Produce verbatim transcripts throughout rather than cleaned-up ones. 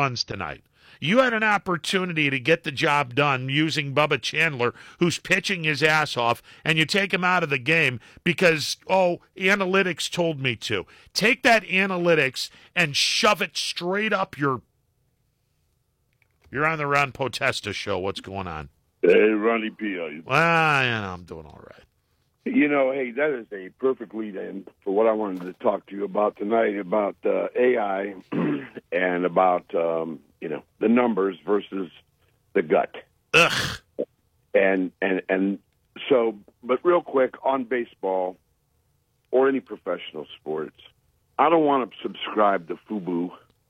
runs tonight. You had an opportunity to get the job done using Bubba Chandler, who's pitching his ass off, and you take him out of the game because, oh, analytics told me to. Take that analytics and shove it straight up your... You're on the Ron Potesta show. What's going on? Hey, Ronnie P. How you? Ah, you know, I'm doing all right. You know, hey, that is a perfect lead-in for what I wanted to talk to you about tonight, about uh, A I and about, um, you know, the numbers versus the gut. Ugh. And, and, and so, but real quick, on baseball or any professional sports, I don't want to subscribe to FUBU.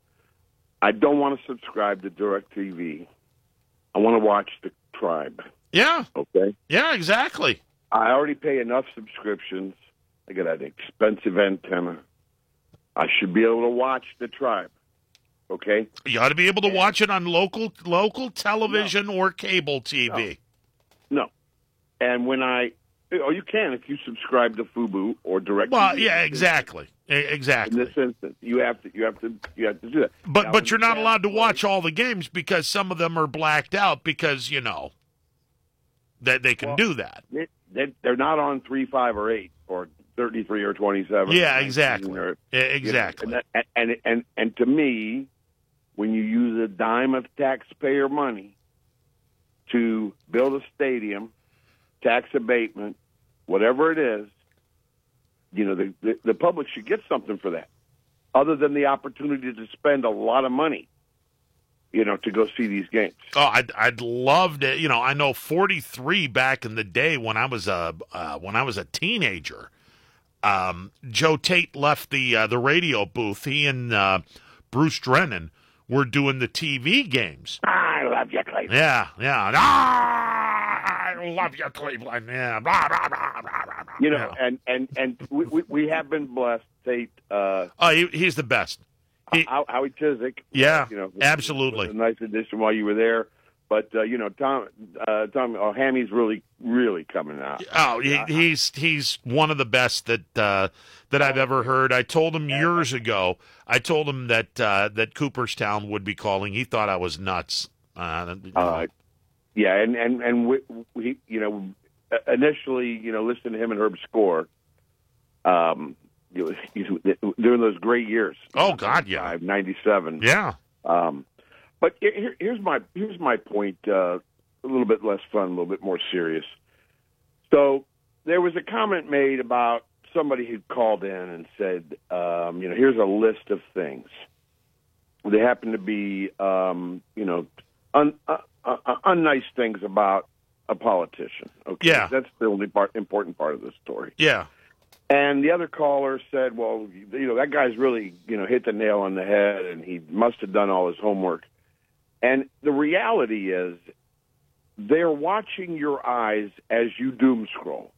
I don't want to subscribe to DirecTV. I want to watch the Tribe. Yeah. Okay? Yeah, exactly. I already pay enough subscriptions. I got an expensive antenna. I should be able to watch the Tribe. Okay? You ought to be able to watch it on local local television no. or cable T V. No. no. And when I, oh, you can if you subscribe to FUBU or DirecTV. Well, yeah, exactly, exactly. In this instance, you have to, you have to, you have to do that. But now, but you're not allowed to watch all the games because some of them are blacked out because you know that they can well, do that. It, they're not on three, five, or eight, or thirty-three, or twenty-seven. Yeah, exactly. Or, exactly. You know, and, that, and and and to me, when you use a dime of taxpayer money to build a stadium, tax abatement, whatever it is, you know, the, the the public should get something for that, other than the opportunity to spend a lot of money, you know, to go see these games. Oh, I'd I'd love to. You know, I know forty-three back in the day when I was a uh, when I was a teenager. Um, Joe Tate left the uh, the radio booth. He and uh, Bruce Drennan were doing the T V games. I love you, Cleveland. Yeah, yeah. Ah, I love you, Cleveland. Yeah. Blah, blah, blah, blah, blah, you know, yeah. and and and we, we we have been blessed. Tate. Uh, oh, he, he's the best. He, Howie Chiswick. Yeah, you know, absolutely. Was a nice addition while you were there. But uh, you know, Tom, uh, Tom, oh, Hammy's really, really coming out. Oh, he, he's he's one of the best that uh, that I've ever heard. I told him years ago. I told him that uh, that Cooperstown would be calling. He thought I was nuts. Uh, you know. uh, yeah, and and and we, we, you know, initially, you know, listening to him and Herb Score, um, you know, during those great years. Oh God, yeah, ninety-seven. Yeah. Um, But here, here's my here's my point. Uh, a little bit less fun, a little bit more serious. So there was a comment made about somebody who called in and said, um, you know, here's a list of things. They happen to be, um, you know, un, uh, uh, unnice things about a politician. Okay, yeah, that's the only part, important part of the story. Yeah. And the other caller said, well, you know, that guy's really, you know, hit the nail on the head, and he must have done all his homework. And the reality is they're watching your eyes as you doom scroll.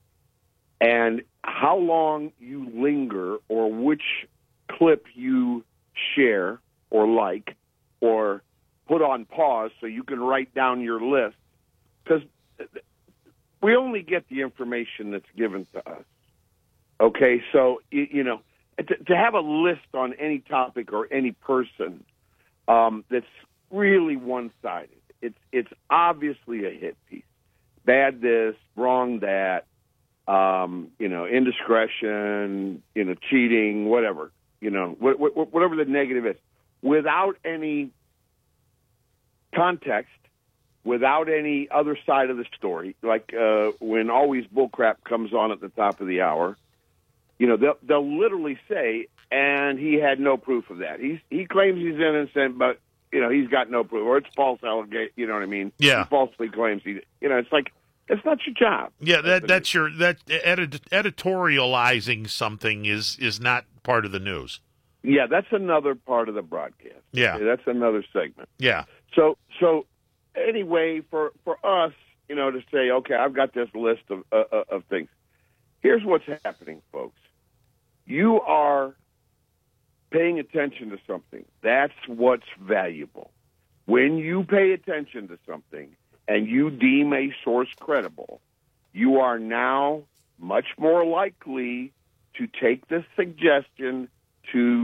And how long you linger or which clip you share or like or put on pause so you can write down your list. Because we only get the information that's given to us. Okay, so, you know, to, to have a list on any topic or any person um, that's really one-sided. It's it's obviously a hit piece. Bad this, wrong that, um, you know, indiscretion, you know, cheating, whatever, you know, wh- wh- whatever the negative is, without any context, without any other side of the story. Like uh, when Always Bullcrap comes on at the top of the hour, you know, they'll they'll literally say, and he had no proof of that. He's he claims he's innocent, but you know, he's got no proof, or it's false allegation. You know what I mean? Yeah. He falsely claims he. You know, it's like it's not your job. Yeah, that that's your that edit, editorializing something is is not part of the news. Yeah, that's another part of the broadcast. Yeah, okay, that's another segment. Yeah. So so anyway, for for us, you know, to say, okay, I've got this list of uh, of things. Here's what's happening, folks. You are paying attention to something. That's what's valuable. When you pay attention to something and you deem a source credible, you are now much more likely to take the suggestion to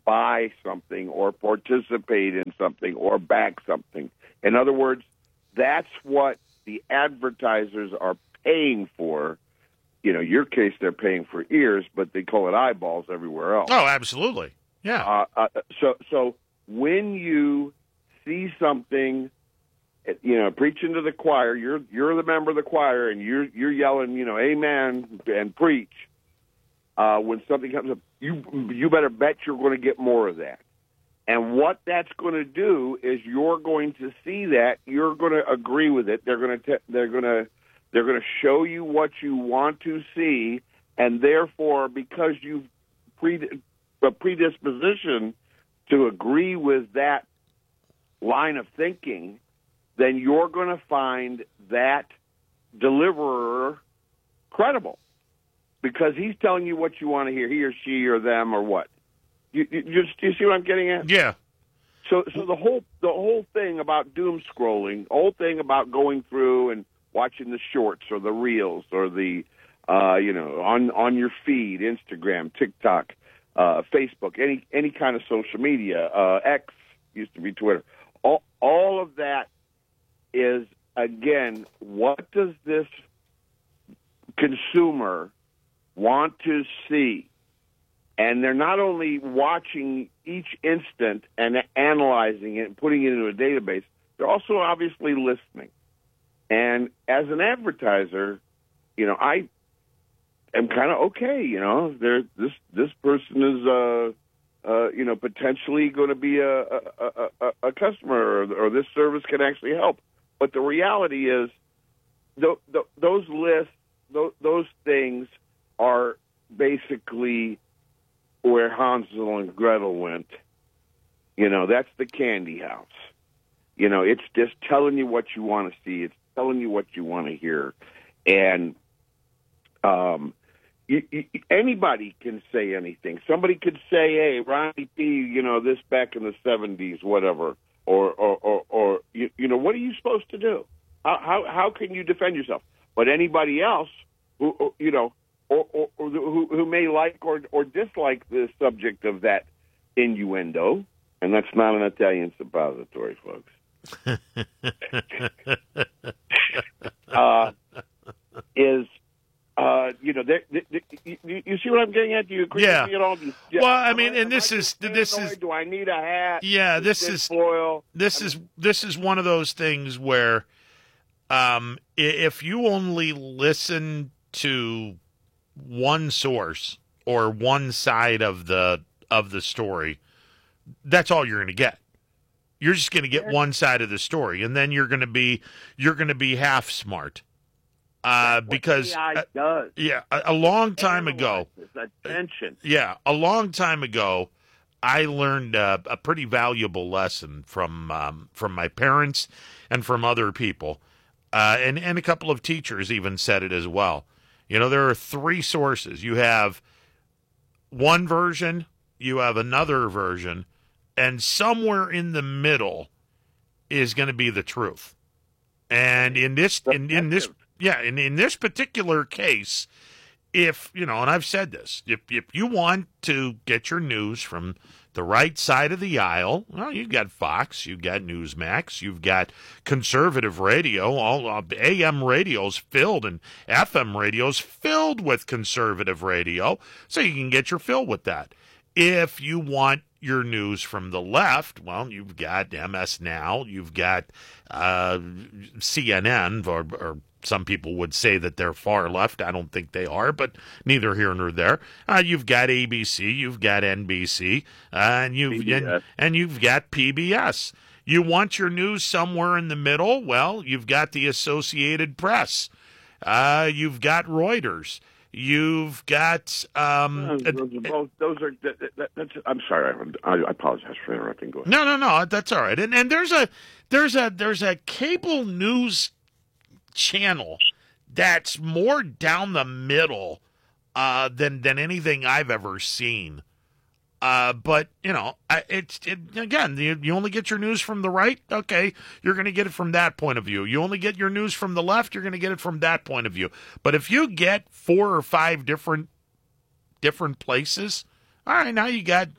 buy something or participate in something or back something. In other words, that's what the advertisers are paying for. You know, your case, they're paying for ears, but they call it eyeballs everywhere else. Oh, absolutely. Yeah. Uh, uh, so, so when you see something, you know, preaching to the choir, you're you're the member of the choir, and you're you're yelling, you know, amen and preach. Uh, when something comes up, you you better bet you're going to get more of that. And what that's going to do is you're going to see that, you're going to agree with it. They're going to they're going to they're going to show you what you want to see, and therefore, because you've pre a predisposition to agree with that line of thinking, then you're going to find that deliverer credible, because he's telling you what you want to hear, he or she or them or what. You, you, you, you see what I'm getting at? Yeah. So, so the whole the whole thing about doom scrolling, the whole thing about going through and watching the shorts or the reels or the, uh, you know, on on your feed, Instagram, TikTok, uh, Facebook, any any kind of social media, uh, X used to be Twitter. All all of that is, again, what does this consumer want to see? And they're not only watching each instant and analyzing it and putting it into a database, they're also obviously listening. And as an advertiser, you know, I am kind of okay. You know, there this this person is, uh, uh, you know, potentially going to be a a, a, a customer, or, or this service can actually help. But the reality is, th- th- those lists, th- those things are basically where Hansel and Gretel went. You know, that's the candy house. You know, it's just telling you what you want to see. It's telling you what you want to hear. And um, you, you, anybody can say anything. Somebody could say, hey, Ronnie P., you know, this back in the seventies, whatever. Or, or, or, or you, you know, what are you supposed to do? How, how, how can you defend yourself? But anybody else who, you know, Or, or, or who, who may like or, or dislike the subject of that innuendo, and that's not an Italian suppository, folks. uh, is uh, you know, they, they, they, you, you see what I'm getting at? Do you agree yeah. with me at all? You, yeah. Well, I mean, am and this I is this is. Do I need a hat? Yeah, this is is foil? this I is mean, this is one of those things where, um, if you only listen to one source or one side of the of the story, that's all you're going to get. You're just going to get one side of the story, and then you're going to be you're going to be half smart. Uh, because A I uh, does. yeah, a, a long time ago, attention. yeah, a long time ago, I learned uh, a pretty valuable lesson from um, from my parents and from other people, uh, and and a couple of teachers even said it as well. You know, there are three sources. You have one version, you have another version, and somewhere in the middle is going to be the truth. And in this, in, in this, yeah, in, in this particular case, if, you know, and I've said this, if if you want to get your news from the right side of the aisle, well, you've got Fox, you've got Newsmax, you've got conservative radio, all uh, A M radios filled and F M radios filled with conservative radio, so you can get your fill with that. If you want your news from the left, well, you've got M S Now, you've got uh, C N N, or, or some people would say that they're far left. I don't think they are, but neither here nor there. Uh, you've got A B C, you've got N B C, uh, and you've and, and you've got P B S. You want your news somewhere in the middle? Well, you've got the Associated Press. Uh, you've got Reuters. You've got um, those, those, those are. That, that, that's, I'm sorry. I, I apologize for interrupting. Go ahead. No, no, no. That's all right. And and there's a there's a there's a cable news channel that's more down the middle uh, than than anything I've ever seen. Uh, but you know, it's it, again, you, you only get your news from the right. Okay, you're going to get it from that point of view. You only get your news from the left. You're going to get it from that point of view. But if you get four or five different different places, all right, now you got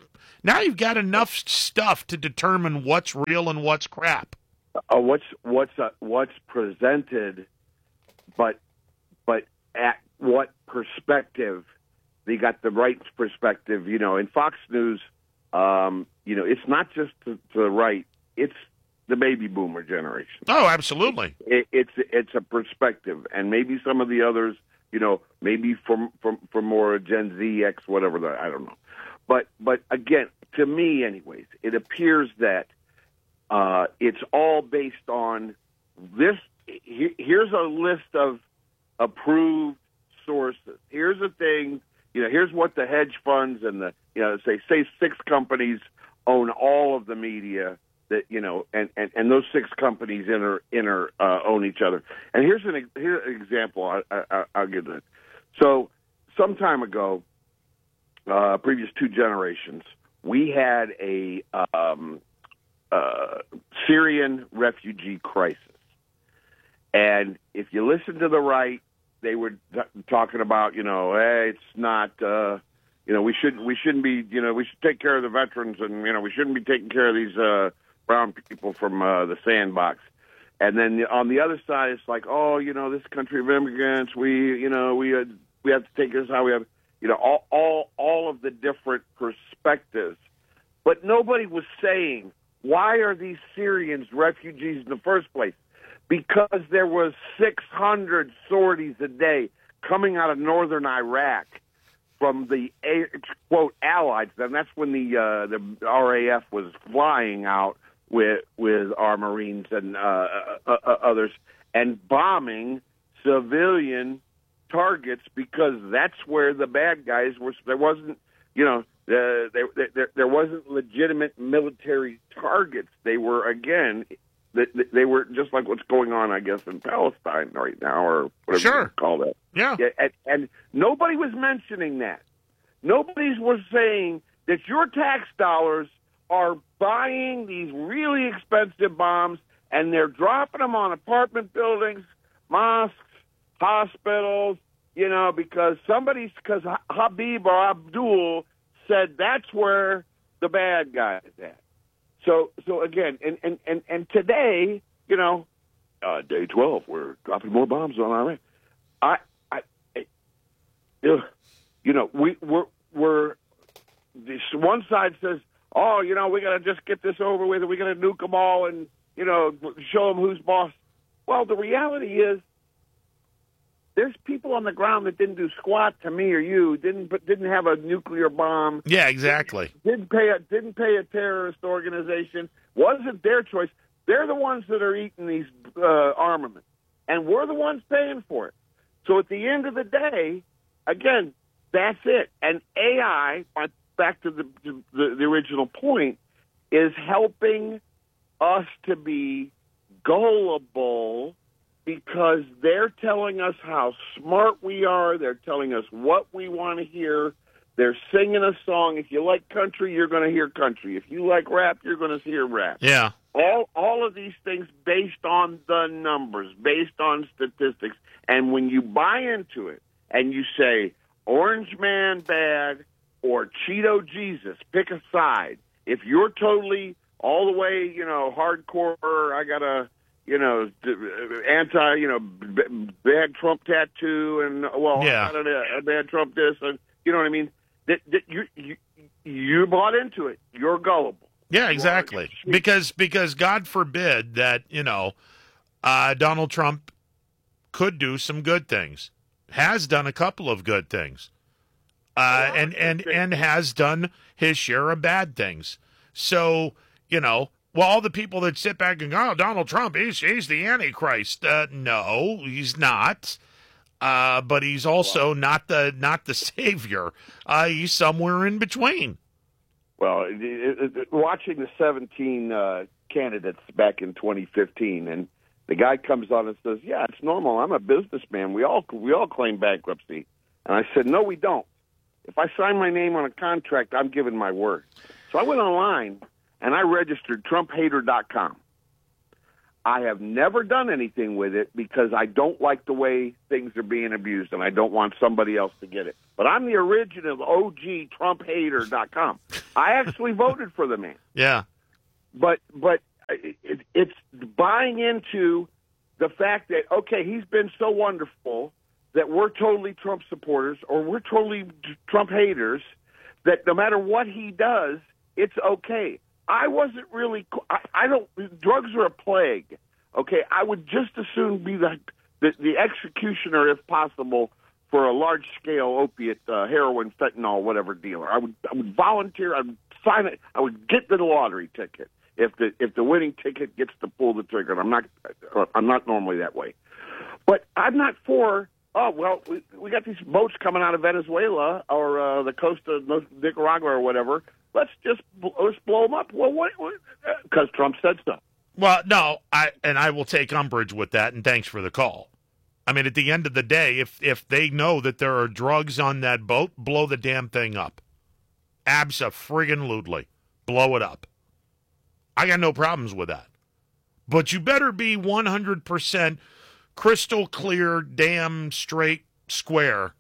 Now you've got enough stuff to determine what's real and what's crap. Uh, what's what's uh, what's presented, but but at what perspective? They got the right perspective. You know, in Fox News, um, you know, it's not just to, to the right; it's the baby boomer generation. Oh, absolutely. It, it's it's a perspective, and maybe some of the others, you know, maybe from from from more Gen Z, X, whatever. The, I don't know, but but again, to me, anyways, it appears that uh, it's all based on this. Here, here's a list of approved sources. Here's a thing. You know, here's what the hedge funds and the you know say say six companies own all of the media. That you know, and, and, and those six companies inter inter uh, own each other. And here's an here's an example. I, I, I'll give that. So some time ago, uh, previous two generations, we had a um, uh, Syrian refugee crisis. And if you listen to the right, they were t- talking about, you know, hey, it's not. Uh, you know, we shouldn't we shouldn't be. You know, we should take care of the veterans, and you know, we shouldn't be taking care of these. Uh, brown people from uh, the sandbox. And then on the other side, it's like, oh, you know, this country of immigrants, we, you know, we uh, we have to take this how we have, you know, all, all, all of the different perspectives. But nobody was saying, why are these Syrians refugees in the first place? Because there was six hundred sorties a day coming out of northern Iraq from the, quote, Allies. And that's when the, uh, the R A F was flying out with with our Marines and uh, uh, uh, others, and bombing civilian targets because that's where the bad guys were. There wasn't, you know, uh, there, there there wasn't legitimate military targets. They were again, they, they were just like what's going on, I guess, in Palestine right now, or whatever sure. you call that. Yeah, yeah and, and nobody was mentioning that. Nobody was saying that your tax dollars are buying these really expensive bombs, and they're dropping them on apartment buildings, mosques, hospitals, you know, because somebody's, because Habib or Abdul said that's where the bad guy is at. So, so again, and, and, and, and today, you know, uh, day twelve, we're dropping more bombs on Iran. I, I, I you know, we, we're, we're, this one side says, oh, you know, we got to just get this over with, and we got to nuke them all and, you know, show them who's boss. Well, the reality is there's people on the ground that didn't do squat to me or you, didn't didn't have a nuclear bomb. Yeah, exactly. Didn't pay a, didn't pay a terrorist organization. Wasn't their choice. They're the ones that are eating these uh, armaments, and we're the ones paying for it. So at the end of the day, again, that's it. And A I, back to the, the, the original point, is helping us to be gullible because they're telling us how smart we are. They're telling us what we want to hear. They're singing a song. If you like country, you're going to hear country. If you like rap, you're going to hear rap. Yeah. All all of these things based on the numbers, based on statistics. And when you buy into it and you say, Orange Man bad, or Cheeto Jesus, pick a side. If you're totally all the way, you know, hardcore, I got a, you know, anti, you know, bad Trump tattoo, and well, yeah. I got a, a bad Trump this, and you know what I mean. That, that you, you you bought into it. You're gullible. Yeah, exactly. Because because God forbid that you know uh, Donald Trump could do some good things, has done a couple of good things. Uh, and, and, and has done his share of bad things. So, you know, well, all the people that sit back and go, oh, Donald Trump, he's, he's the Antichrist. Uh, no, he's not. Uh, but he's also well, not the not the savior. Uh, he's somewhere in between. Well, it, it, it, watching the seventeen uh, candidates back in twenty fifteen, and the guy comes on and says, yeah, it's normal. I'm a businessman. We all we all claim bankruptcy. And I said, no, we don't. If I sign my name on a contract, I'm giving my word. So I went online, and I registered Trump Hater dot com. I have never done anything with it because I don't like the way things are being abused, and I don't want somebody else to get it. But I'm the original O G Trump hater dot com. I actually voted for the man. Yeah. But but it, it's buying into the fact that, okay, he's been so wonderful that we're totally Trump supporters or we're totally Trump haters, that no matter what he does, it's okay. I wasn't really. I, I don't. Drugs are a plague. Okay, I would just as soon be the the, the executioner, if possible, for a large scale opiate, uh, heroin, fentanyl, whatever dealer. I would. I would volunteer. I would sign it. I would get the lottery ticket if the if the winning ticket gets to pull the trigger. And I'm not. I'm not normally that way, but I'm not for. Oh well, we, we got these boats coming out of Venezuela or uh, the coast of Nicaragua or whatever. Let's just let's blow them up. Well, what? Because Trump said so. Well, no, I and I will take umbrage with that, and thanks for the call. I mean, at the end of the day, if if they know that there are drugs on that boat, blow the damn thing up. Abso-friggin-lutely. Blow it up. I got no problems with that. But you better be one hundred percent crystal clear, damn straight, square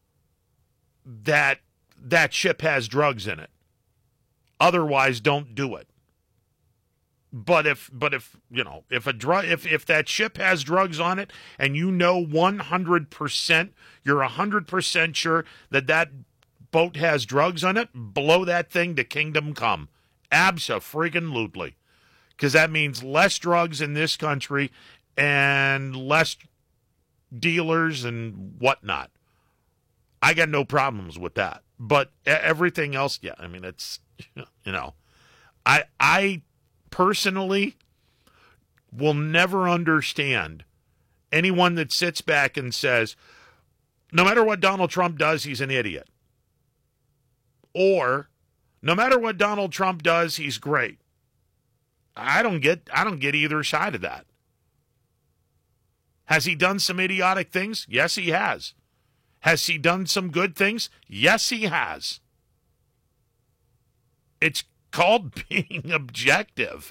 that that ship has drugs in it. Otherwise, don't do it. But if, but if you know, if a drug, if if that ship has drugs on it, and you know one hundred percent, you're a hundred percent sure that that boat has drugs on it, blow that thing to kingdom come, abso-freaking-lutely, because that means less drugs in this country and less dealers and whatnot. I got no problems with that, but everything else, yeah, I mean, it's. You know, I I personally will never understand anyone that sits back and says, no matter what Donald Trump does, he's an idiot. Or, no matter what Donald Trump does, he's great. I don't get I don't get either side of that. Has he done some idiotic things? Yes, he has. Has he done some good things? Yes, he has. It's called being objective.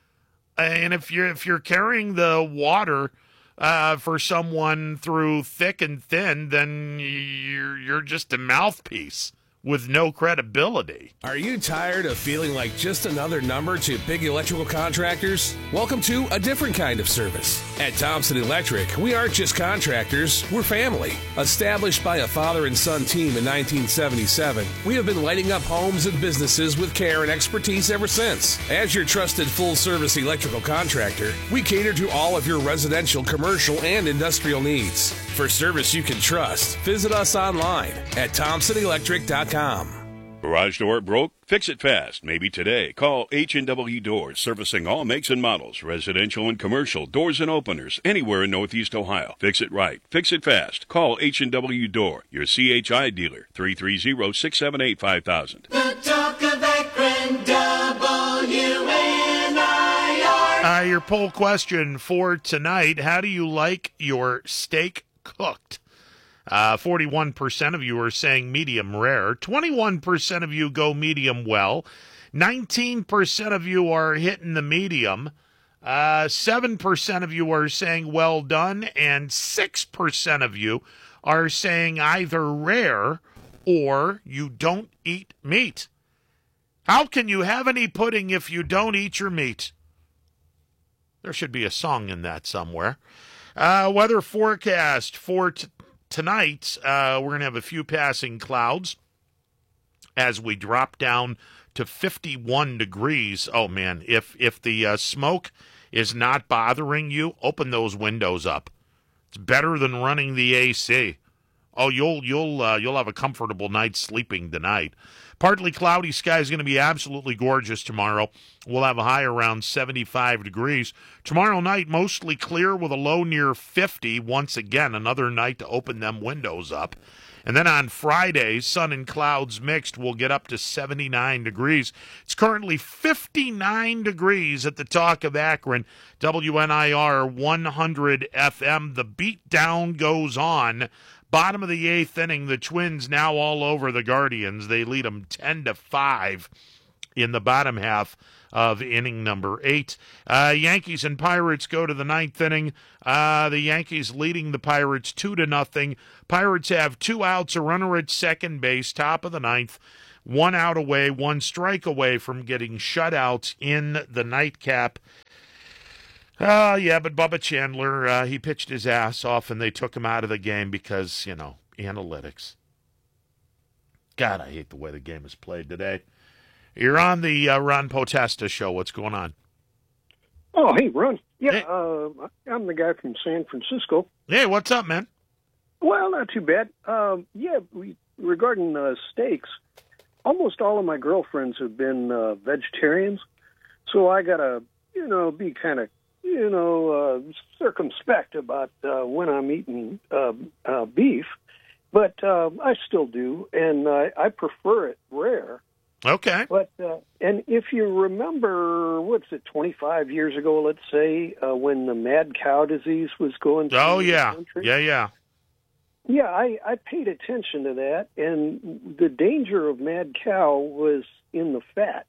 And if you're if you're carrying the water uh, for someone through thick and thin, then you're you're just a mouthpiece with no credibility. Are you tired of feeling like just another number to big electrical contractors? Welcome to a different kind of service. At Thompson Electric, we aren't just contractors, we're family. Established by a father and son team in nineteen seventy-seven, we have been lighting up homes and businesses with care and expertise ever since. As your trusted full-service electrical contractor, we cater to all of your residential, commercial, and industrial needs. For service you can trust, visit us online at thompson electric dot com. Garage door broke? Fix it fast. Maybe today. Call H and W Doors, servicing all makes and models, residential and commercial, doors and openers, anywhere in Northeast Ohio. Fix it right. Fix it fast. Call H and W Door, your C H I dealer, three three zero, six seven eight, five thousand. The talk of Akron, W N I R. Uh, your poll question for tonight, how do you like your steak cooked? Uh, forty-one percent of you are saying medium rare. twenty-one percent of you go medium well. nineteen percent of you are hitting the medium. Uh, seven percent of you are saying well done. And six percent of you are saying either rare or you don't eat meat. How can you have any pudding if you don't eat your meat? There should be a song in that somewhere. Uh, weather forecast for t- tonight, uh, we're going to have a few passing clouds as we drop down to fifty-one degrees. Oh, man, if if the uh, smoke is not bothering you, open those windows up. It's better than running the A C. Oh, you'll you'll uh, you'll have a comfortable night sleeping tonight. Partly cloudy sky is going to be absolutely gorgeous tomorrow. We'll have a high around seventy-five degrees. Tomorrow night, mostly clear with a low near fifty. Once again, another night to open them windows up. And then on Friday, sun and clouds mixed, we'll get up to seventy-nine degrees. It's currently fifty-nine degrees at the Talk of Akron, W N I R one hundred F M. The beatdown goes on. Bottom of the eighth inning, the Twins now all over the Guardians. They lead them ten to five in the bottom half of inning number eight. Uh, Yankees and Pirates go to the ninth inning. Uh, the Yankees leading the Pirates two to nothing. Pirates have two outs, a runner at second base, top of the ninth. One out away, one strike away from getting shut out in the nightcap. Uh, yeah, but Bubba Chandler, uh, he pitched his ass off, and they took him out of the game because, you know, analytics. God, I hate the way the game is played today. You're on the uh, Ron Potesta show. What's going on? Oh, hey, Ron. Yeah, Hey. uh, I'm the guy from San Francisco. Hey, what's up, man? Well, not too bad. Um, yeah, we, regarding uh, steaks, almost all of my girlfriends have been uh, vegetarians, so I got to, you know, be kind of, you know, uh, circumspect about uh, when I'm eating uh, uh, beef, but uh, I still do, and uh, I prefer it rare. Okay. But uh, and if you remember, what's it, twenty-five years ago, let's say, uh, when the mad cow disease was going through Oh, the yeah. country? Yeah, yeah. Yeah, I, I paid attention to that, and the danger of mad cow was in the fat.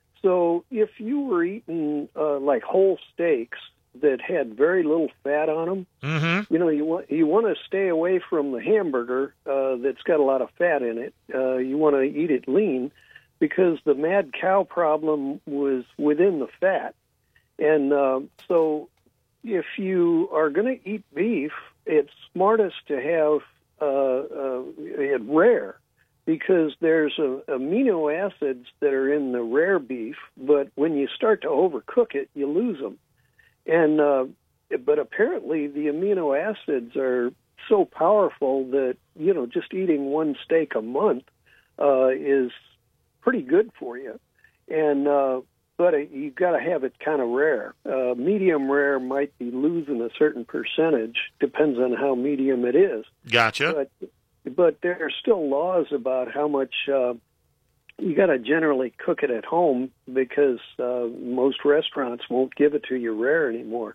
So if you were eating uh, like whole steaks that had very little fat on them, Mm-hmm. you know, you want you want to stay away from the hamburger uh, that's got a lot of fat in it. Uh, you want to eat it lean, because the mad cow problem was within the fat. And uh, so if you are going to eat beef, it's smartest to have uh, uh, it rare, because there's a, amino acids that are in the rare beef, but when you start to overcook it, you lose them. And uh, but apparently the amino acids are so powerful that, you know, just eating one steak a month uh, is pretty good for you. And uh, but it, you've got to have it kind of rare. Uh, medium rare might be losing a certain percentage, depends on how medium it is. Gotcha. But but there are still laws about how much uh, you got to generally cook it at home, because uh, most restaurants won't give it to you rare anymore.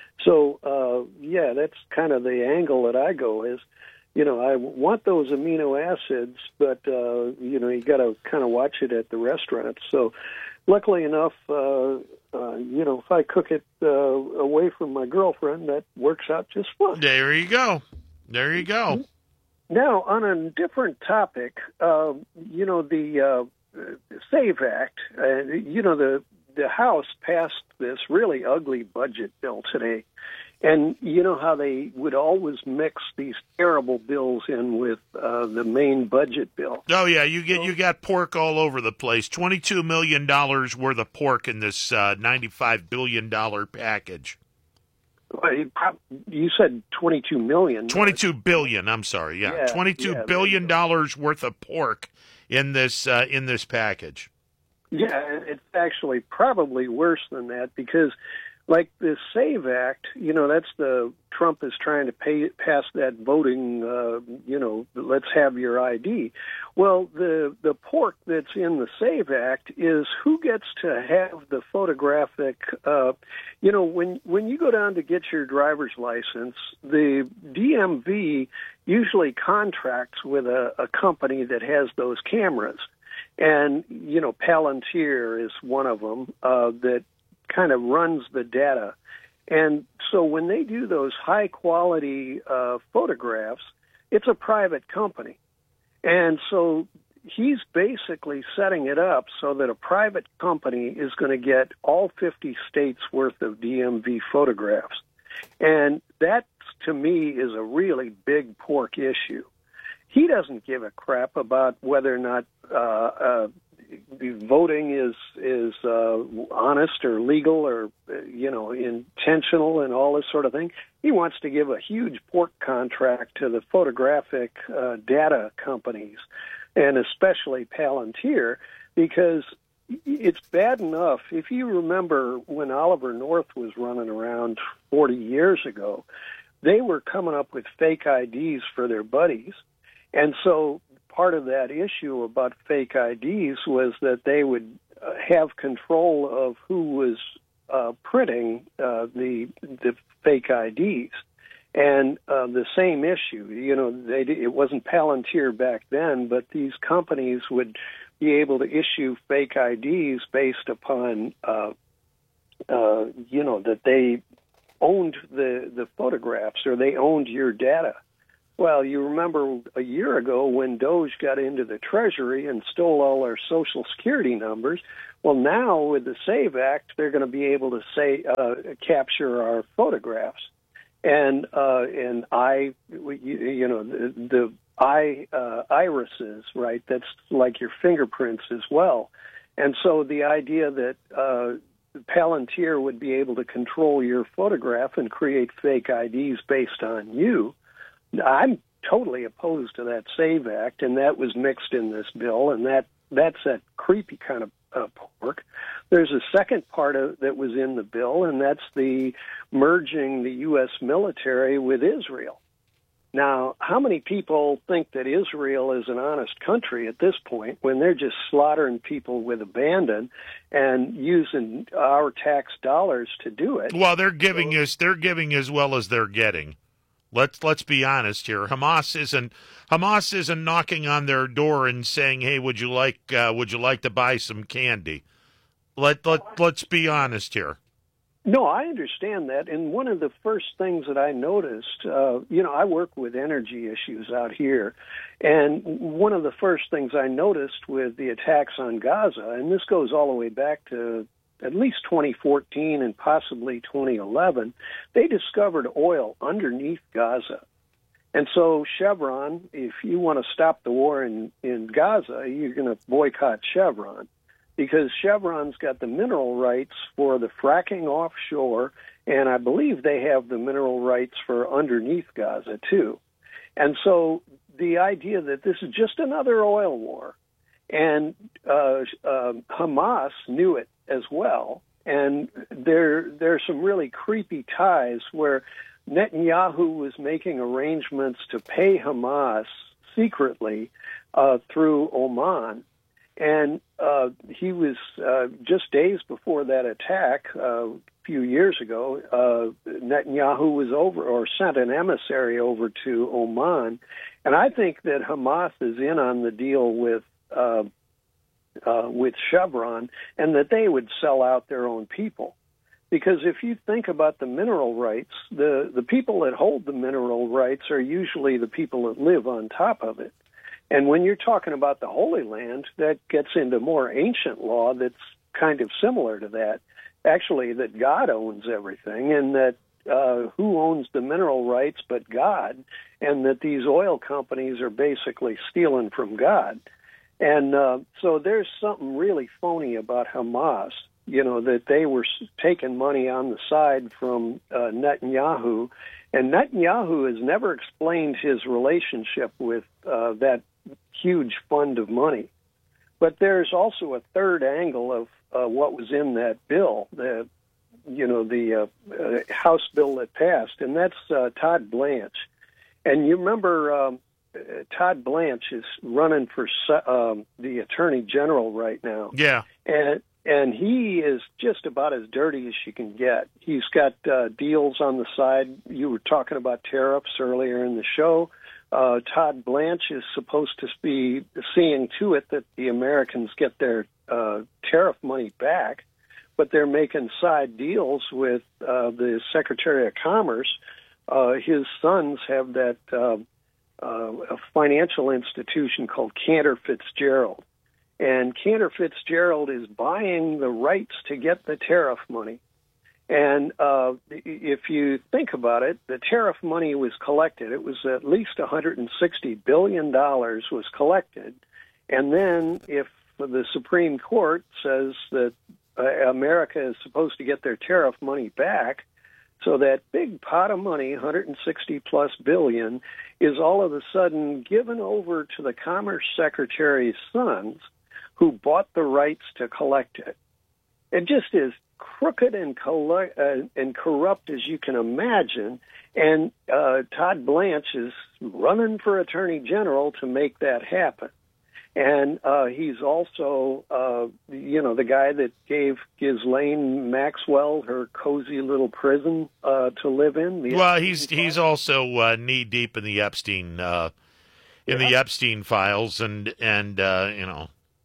So uh, yeah, that's kind of the angle that I go is, you know, I want those amino acids, but uh, you know, you got to kind of watch it at the restaurant. So luckily enough, uh, uh, you know, if I cook it uh, away from my girlfriend, that works out just fine. There you go. There you go. Now, on a different topic, uh, you know, the uh, SAVE Act, uh, you know, the, the House passed this really ugly budget bill today. And you know how they would always mix these terrible bills in with uh, the main budget bill. Oh, yeah, you get you got pork all over the place. twenty-two million dollars worth of pork in this uh, ninety-five billion dollars package. You said twenty-two million dollars. twenty-two billion dollars, I'm sorry, yeah. Yeah, twenty-two yeah, billion dollars worth of pork in this uh, in this package. Yeah, it's actually probably worse than that, because like the SAVE Act, you know, that's the Trump is trying to pay, pass that voting, uh, you know, let's have your I D. Well, the the pork that's in the SAVE Act is who gets to have the photographic, uh, you know, when when you go down to get your driver's license, the D M V usually contracts with a, a company that has those cameras. And, you know, Palantir is one of them uh, that kind of runs the data. And so when they do those high-quality uh, photographs, it's a private company. And so he's basically setting it up so that a private company is going to get all fifty states worth of D M V photographs. And that, to me, is a really big pork issue. He doesn't give a crap about whether or not uh, uh, voting is is uh, honest or legal or uh, you know, intentional and all this sort of thing. He wants to give a huge pork contract to the photographic uh, data companies, and especially Palantir, because it's bad enough. If you remember when Oliver North was running around forty years ago, they were coming up with fake I Ds for their buddies. And so part of that issue about fake I Ds was that they would uh, have control of who was uh, printing uh, the the fake I Ds. And uh, the same issue, you know, they, it wasn't Palantir back then, but these companies would be able to issue fake I Ds based upon, uh, uh, you know, that they owned the, the photographs or they owned your data. Well, you remember a year ago when Doge got into the Treasury and stole all our Social Security numbers. Well, now with the SAVE Act, they're going to be able to say uh, capture our photographs, and uh, and I, you, you know, the, the eye uh, irises, right? That's like your fingerprints as well. And so the idea that uh, Palantir would be able to control your photograph and create fake I Ds based on you. I'm totally opposed to that SAVE Act, and that was mixed in this bill, and that that's that creepy kind of uh, pork. There's a second part of that was in the bill, and that's the merging the U S military with Israel. Now, how many people think that Israel is an honest country at this point when they're just slaughtering people with abandon and using our tax dollars to do it? Well, they're giving so, us they're giving as well as they're getting. Let's let's be honest here. Hamas isn't Hamas isn't knocking on their door and saying, "Hey, would you like uh, would you like to buy some candy?" Let let let's be honest here. No, I understand that. And one of the first things that I noticed, uh, you know, I work with energy issues out here, and one of the first things I noticed with the attacks on Gaza, and this goes all the way back to at least twenty fourteen and possibly twenty eleven, they discovered oil underneath Gaza. And so Chevron, if you want to stop the war in, in Gaza, you're going to boycott Chevron because Chevron's got the mineral rights for the fracking offshore, and I believe they have the mineral rights for underneath Gaza too. And so the idea that this is just another oil war, and uh, uh, Hamas knew it as well. And there, there are some really creepy ties where Netanyahu was making arrangements to pay Hamas secretly uh, through Oman. And uh, he was, uh, just days before that attack, uh, a few years ago, uh, Netanyahu was over or sent an emissary over to Oman. And I think that Hamas is in on the deal with uh, Uh, with Chevron, and that they would sell out their own people. Because if you think about the mineral rights, the, the people that hold the mineral rights are usually the people that live on top of it. And when you're talking about the Holy Land, that gets into more ancient law that's kind of similar to that. Actually, that God owns everything, and that uh, who owns the mineral rights but God, and that these oil companies are basically stealing from God. And uh, so there's something really phony about Hamas, you know, that they were taking money on the side from uh, Netanyahu. And Netanyahu has never explained his relationship with uh, that huge fund of money. But there's also a third angle of uh, what was in that bill, the, you know, the uh, uh, House bill that passed, and that's uh, Todd Blanche. And you remember... Um, Todd Blanche is running for um, the Attorney General right now. Yeah. And and he is just about as dirty as you can get. He's got uh, deals on the side. You were talking about tariffs earlier in the show. Uh, Todd Blanche is supposed to be seeing to it that the Americans get their uh, tariff money back, but they're making side deals with uh, the Secretary of Commerce. Uh, his sons have that... Uh, Uh, a financial institution called Cantor Fitzgerald. And Cantor Fitzgerald is buying the rights to get the tariff money. And uh, if you think about it, the tariff money was collected. It was at least one hundred sixty billion dollars was collected. And then if the Supreme Court says that uh, America is supposed to get their tariff money back, so that big pot of money, one hundred sixty plus billion, is all of a sudden given over to the Commerce Secretary's sons, who bought the rights to collect it. It just is crooked and, coll- uh, and corrupt as you can imagine. And uh, Todd Blanche is running for Attorney General to make that happen. And uh, he's also, uh, you know, the guy that gave Ghislaine Maxwell her cozy little prison uh, to live in. Well, he's files. he's also uh, knee deep in the Epstein uh, in yeah. the Epstein files, and and uh, you know,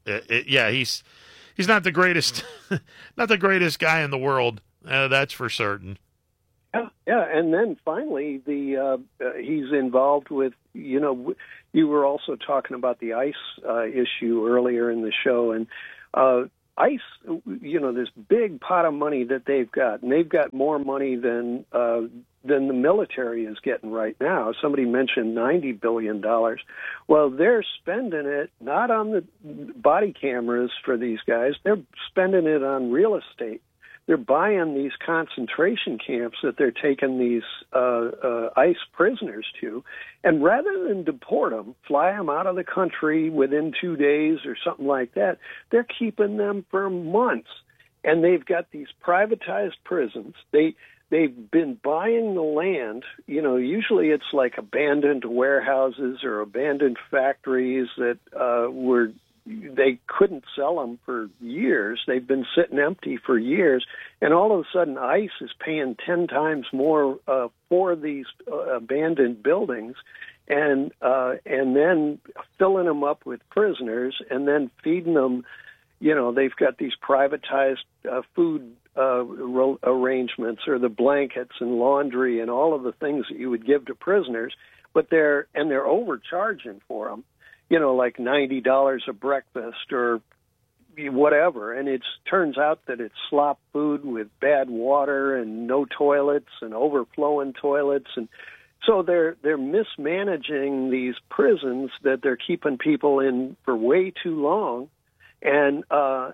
It, it, yeah, he's he's not the greatest, not the greatest guy in the world. Uh, that's for certain. Yeah, yeah, and then finally, the uh, uh, he's involved with, you know, you were also talking about the ICE uh, issue earlier in the show, and uh, ICE, you know, this big pot of money that they've got, and they've got more money than uh, than the military is getting right now. Somebody mentioned ninety billion dollars. Well, they're spending it not on the body cameras for these guys, they're spending it on real estate. They're buying these concentration camps that they're taking these uh, uh, ICE prisoners to, and rather than deport them, fly them out of the country within two days or something like that, they're keeping them for months. And they've got these privatized prisons. They they've been buying the land. You know, usually it's like abandoned warehouses or abandoned factories that uh, were. They couldn't sell them for years. They've been sitting empty for years, and all of a sudden, ICE is paying ten times more uh, for these uh, abandoned buildings, and uh, and then filling them up with prisoners, and then feeding them. You know, they've got these privatized uh, food uh, ro- arrangements, or the blankets and laundry, and all of the things that you would give to prisoners, but they're and they're overcharging for them. You know, like ninety dollars a breakfast or whatever. And it turns out that it's slop food with bad water and no toilets and overflowing toilets. And so they're they're mismanaging these prisons that they're keeping people in for way too long. And, uh,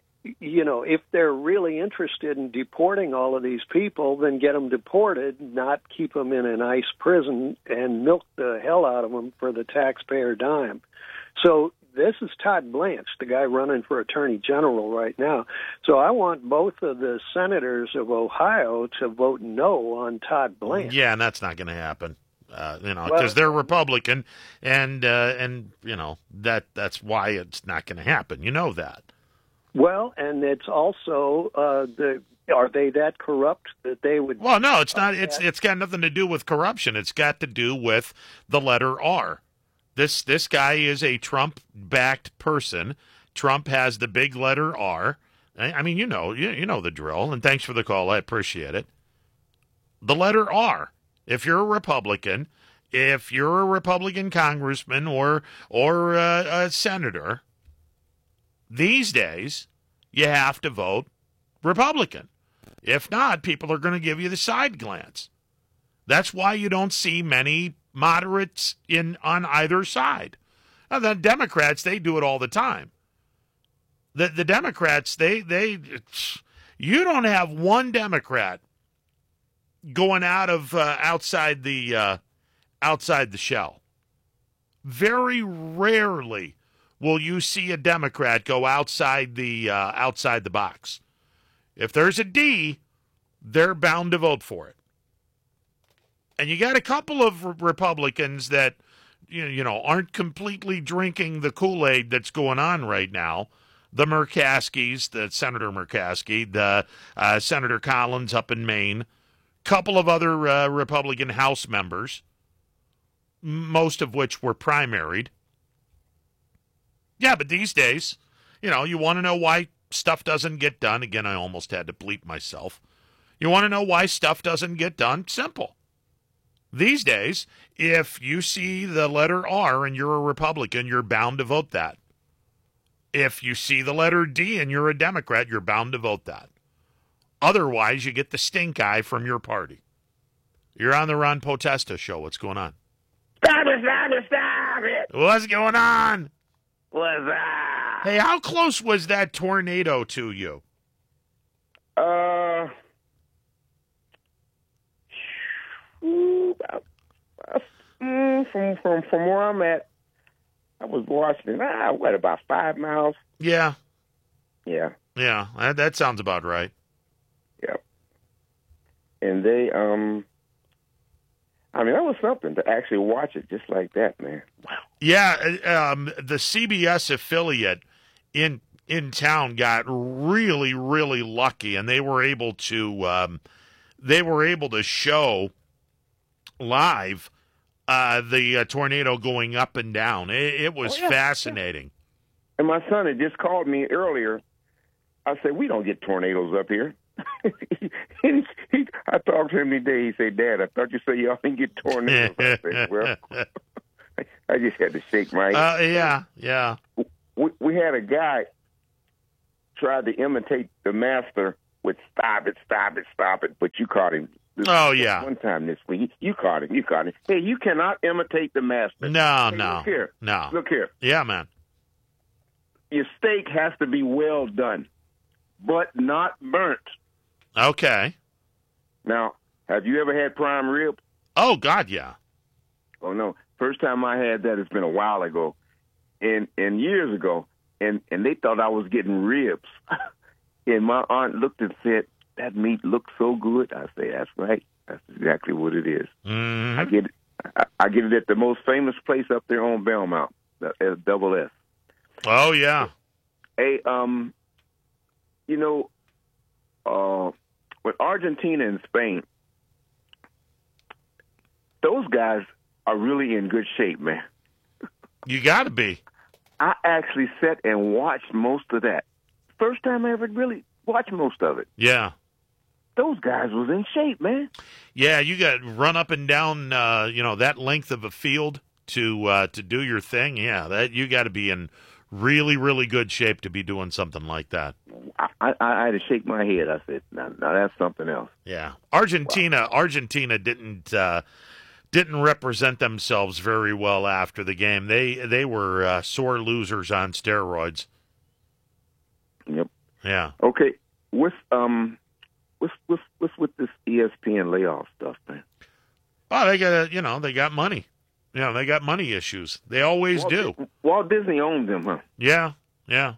you know, if they're really interested in deporting all of these people, then get them deported, not keep them in an ICE prison and milk the hell out of them for the taxpayer dime. So this is Todd Blanche, the guy running for Attorney General right now. So I want both of the senators of Ohio to vote no on Todd Blanche. Yeah, and that's not going to happen. Uh, you know, because well, they're Republican, and uh, and you know that that's why it's not going to happen. You know that. Well, and it's also uh, the are they that corrupt that they would? Well, no, it's not. It's it's got nothing to do with corruption. It's got to do with the letter R. This this guy is a Trump-backed person. Trump has the big letter R. I, I mean, you know, you, you know the drill. And thanks for the call. I appreciate it. The letter R. If you're a Republican, if you're a Republican congressman or or a, a senator. These days, you have to vote Republican. If not, people are going to give you the side glance. That's why you don't see many moderates in on either side. Now, the Democrats, they do it all the time. The the Democrats, they they you don't have one Democrat going out of uh, outside the uh, outside the shell. Very rarely will you see a Democrat go outside the uh, outside the box. If there's a D, they're bound to vote for it. And you got a couple of Republicans that you know, you know aren't completely drinking the Kool-Aid that's going on right now. The Murkowskis, the Senator Murkowski, the uh, Senator Collins up in Maine, couple of other uh, Republican House members, most of which were primaried. Yeah, but these days, you know, you want to know why stuff doesn't get done. Again, I almost had to bleep myself. You want to know why stuff doesn't get done? Simple. These days, if you see the letter R and you're a Republican, you're bound to vote that. If you see the letter D and you're a Democrat, you're bound to vote that. Otherwise, you get the stink eye from your party. You're on the Ron Potesta show. What's going on? Stop it, stop it, stop it. What's going on? What's up? Hey, how close was that tornado to you? Uh, about, uh, from, from, from where I'm at, I was watching it, ah, what, about five miles? Yeah. Yeah. Yeah, that, that sounds about right. Yep. And they, um, I mean, that was something to actually watch it just like that, man. Wow. Yeah, um, the C B S affiliate in in town got really, really lucky, and they were able to um, they were able to show live uh, the uh, tornado going up and down. It, it was oh, yeah. fascinating. And my son had just called me earlier. I said, we don't get tornadoes up here. he, he, I talked to him today. He said, Dad, I thought you said y'all didn't get tornadoes. I said, well, I just had to shake my head. Uh, yeah, yeah. We, we had a guy try to imitate the master with stop it, stop it, stop it, but you caught him. This, Oh, yeah. One time this week. You caught him. You caught him. Hey, you cannot imitate the master. No, hey, no. Look here. No. Look here. Yeah, man. Your steak has to be well done, but not burnt. Okay. Now, have you ever had prime rib? Oh, God, yeah. Oh, no. First time I had that, it's been a while ago, and and years ago, and, and they thought I was getting ribs. And my aunt looked and said, that meat looks so good. I say, that's right. That's exactly what it is. Mm-hmm. I get it. I, I get it at the most famous place up there on Belmont, the uh, Double S. Oh, yeah. Hey, um, you know, uh, with Argentina and Spain, those guys are really in good shape, man. You got to be. I actually sat and watched most of that. First time I ever really watched most of it. Yeah. Those guys was in shape, man. Yeah, you got to run up and down, uh, you know, that length of a field to uh, to do your thing. Yeah, that you got to be in really, really good shape to be doing something like that. I, I, I had to shake my head. I said, "Now, now that's something else." Yeah, Argentina. Argentina didn't uh, didn't represent themselves very well after the game. They they were uh, sore losers on steroids. Yep. Yeah. Okay. What's um, what's what's what's with this E S P N layoff stuff, man? Oh, they got a, you know, they got money. You know, they got money issues. They always Walt, do. Walt Disney owns them, huh? Yeah, yeah.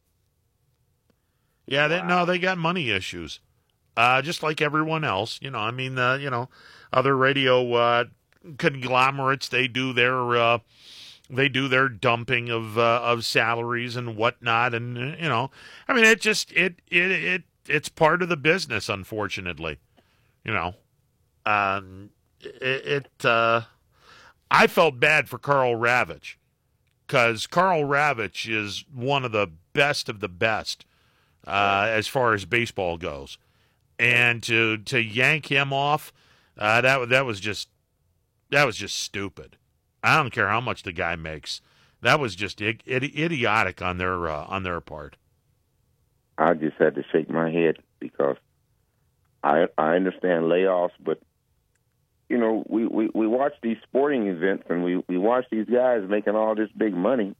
Yeah, they, Wow. no, they got money issues. Uh, just like everyone else. You know, I mean, uh, you know, other radio uh, conglomerates, they do their uh, they do their dumping of uh, of salaries and whatnot, and you know, I mean, it just it it it it's part of the business, unfortunately. You know, um, it. it uh, I felt bad for Carl Ravitch because Carl Ravitch is one of the best of the best uh, as far as baseball goes, and to to yank him off, uh, that that was just that was just stupid. I don't care how much the guy makes. That was just I- idiotic on their uh, on their part. I just had to shake my head because I I understand layoffs, but you know, we, we, we watch these sporting events and we, we watch these guys making all this big money,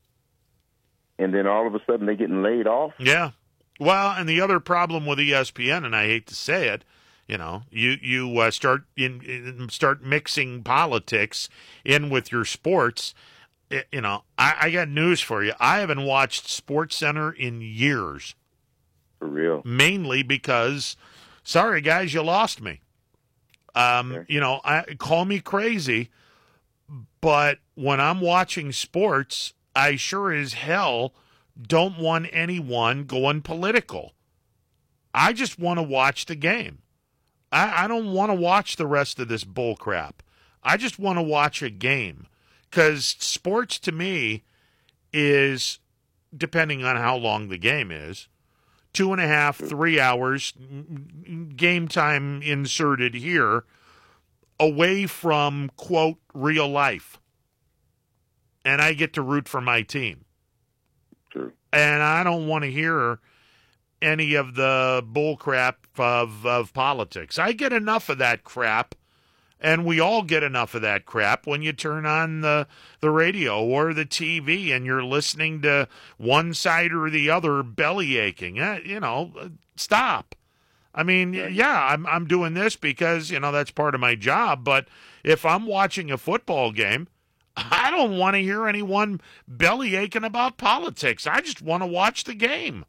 and then all of a sudden they're getting laid off. Yeah. Well, and the other problem with E S P N, and I hate to say it, you know, you you uh, start in, in start mixing politics in with your sports. It, you know, I, I got news for you. I haven't watched SportsCenter in years. For real. Mainly because, sorry guys, you lost me. Um, Okay. You know, I, call me crazy, but when I'm watching sports, I sure as hell don't want anyone going political. I just want to watch the game. I, I don't want to watch the rest of this bull crap. I just want to watch a game because sports to me is, depending on how long the game is, two and a half, three hours, game time inserted here, away from, quote, real life. And I get to root for my team. True. And I don't want to hear any of the bull crap of, of politics. I get enough of that crap, and we all get enough of that crap when you turn on the, the radio or the T V and you're listening to one side or the other belly aching. Eh, you know, stop. I mean, yeah, I'm I'm doing this because, you know, that's part of my job. But if I'm watching a football game, I don't want to hear anyone belly aching about politics. I just want to watch the game.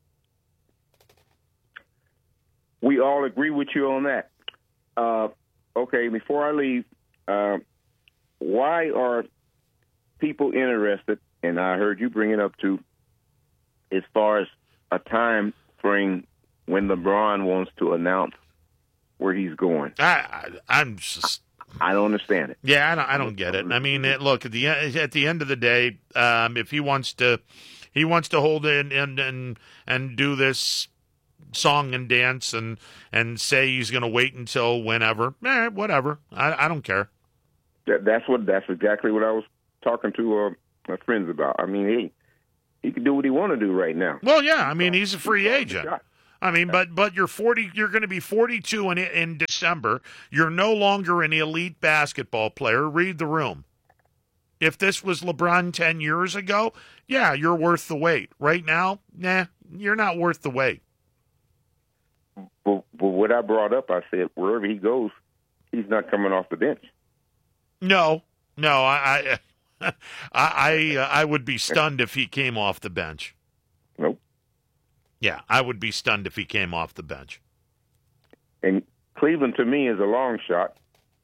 We all agree with you on that. Uh, okay, before I leave, uh, why are people interested, and I heard you bring it up too, as far as a time frame when LeBron wants to announce where he's going? I, I I'm just I don't understand it. yeah, I don't I don't get it. I mean, it, look at the at the end of the day, um, if he wants to He wants to hold in and and and do this song and dance and and say he's going to wait until whenever. Eh, whatever. I, I don't care. That, that's what. That's exactly what I was talking to uh, my friends about. I mean, he he can do what he want to do right now. Well, yeah. I mean, he's a free agent. I mean, but but you're forty. You're going to be forty-two in in December. You're no longer an elite basketball player. Read the room. If this was LeBron ten years ago, yeah, you're worth the wait. Right now, nah, you're not worth the wait. But, but what I brought up, I said wherever he goes, he's not coming off the bench. No, no, I I I, uh, I would be stunned if he came off the bench. Nope. Yeah, I would be stunned if he came off the bench. And Cleveland, to me, is a long shot.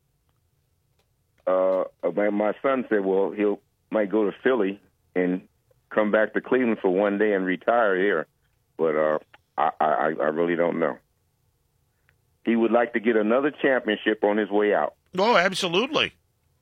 Uh, my, my son said, well, he'll might go to Philly and come back to Cleveland for one day and retire here. But uh, I, I, I really don't know. He would like to get another championship on his way out. Oh, absolutely.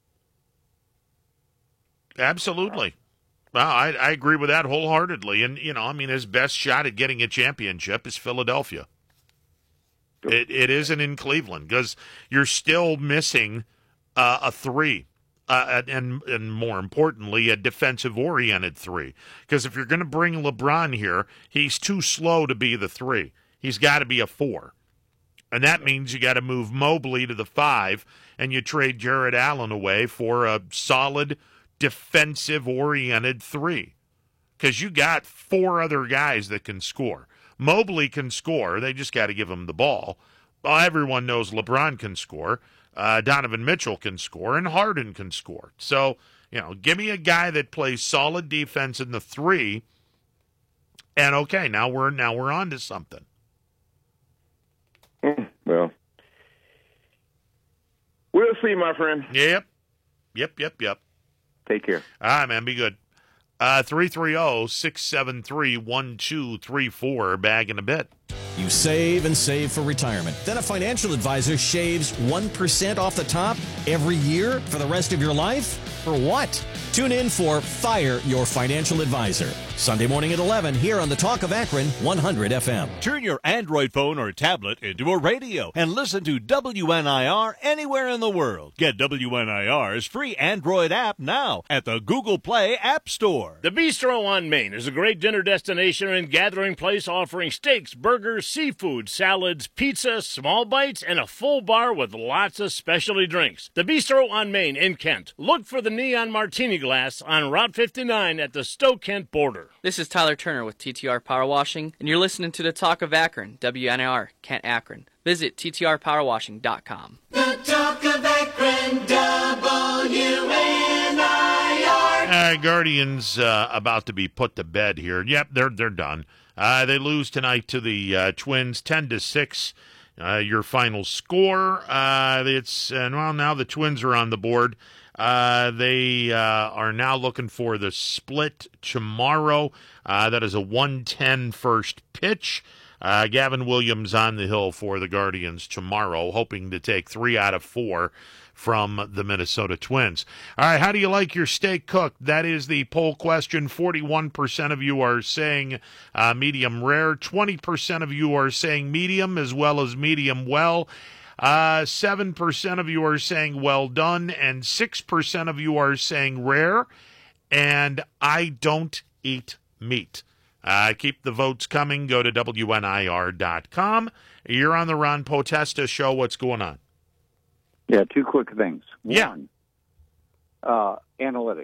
Absolutely. Well, I, I agree with that wholeheartedly. And, you know, I mean, his best shot at getting a championship is Philadelphia. It It isn't in Cleveland because you're still missing uh, a three. Uh, and and more importantly, a defensive-oriented three. Because if you're going to bring LeBron here, he's too slow to be the three. He's got to be a four. And that means you got to move Mobley to the five, and you trade Jared Allen away for a solid defensive-oriented three. Because you got four other guys that can score. Mobley can score. They just got to give him the ball. Well, everyone knows LeBron can score. Uh, Donovan Mitchell can score, and Harden can score. So, you know, give me a guy that plays solid defense in the three, and okay, now we're now we're on to something. Well, we'll see, my friend. Yep, yep, yep, yep. Take care. All right, man, be good. Uh, three three zero, six seven three, one two three four, bag in a bit. You save and save for retirement. Then a financial advisor shaves one percent off the top every year for the rest of your life? For what? Tune in for Fire Your Financial Advisor. Sunday morning at eleven here on the Talk of Akron one hundred F M. Turn your Android phone or tablet into a radio and listen to W N I R anywhere in the world. Get W N I R's free Android app now at the Google Play App Store. The Bistro on Main is a great dinner destination and gathering place offering steaks, burgers, seafood, salads, pizza, small bites, and a full bar with lots of specialty drinks. The Bistro on Main in Kent. Look for the Neon Martini glass on Route fifty-nine at the Stowe-Kent border. This is Tyler Turner with T T R Power Washing, and you're listening to the Talk of Akron, W N I R, Kent, Akron. Visit T T R power washing dot com. The Talk of Akron, W N I R. Uh, Guardians uh, about to be put to bed here. Yep, they're they're done. Uh, they lose tonight to the uh, Twins, ten to six. Uh, your final score. Uh, it's and well now the Twins are on the board. Uh, they uh, are now looking for the split tomorrow. Uh, that is a one ten first pitch. Uh, Gavin Williams on the hill for the Guardians tomorrow, hoping to take three out of four from the Minnesota Twins. All right, how do you like your steak cooked? That is the poll question. forty-one percent of you are saying uh, medium rare. twenty percent of you are saying medium as well as medium well. Uh, seven percent of you are saying well done, and six percent of you are saying rare, and I don't eat meat. Uh, keep the votes coming. Go to W N I R dot com. You're on the Ron Potesta Show. What's going on? Yeah, two quick things. Yeah. One, uh, analytics.